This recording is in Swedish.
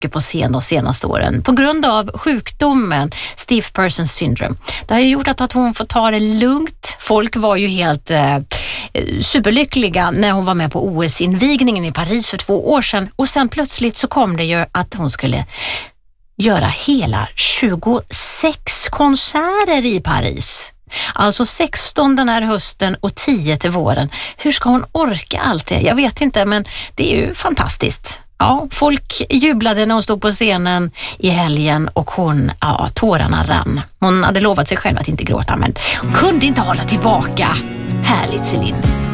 mycket på scen de senaste åren på grund av sjukdomen Stiff Person Syndrome. Det har ju gjort att hon får ta det lugnt. Folk var ju helt superlyckliga när hon var med på OS-invigningen i Paris för 2 år sedan. Och sen plötsligt så kom det ju att hon skulle göra hela 26 konserter i Paris. Alltså 16 den här hösten och 10 till våren. Hur ska hon orka allt det? Jag vet inte, men det är ju fantastiskt. Ja, folk jublade när hon stod på scenen i helgen och tårarna rann. Hon hade lovat sig själv att inte gråta, men hon kunde inte hålla tillbaka. Härligt, Celine.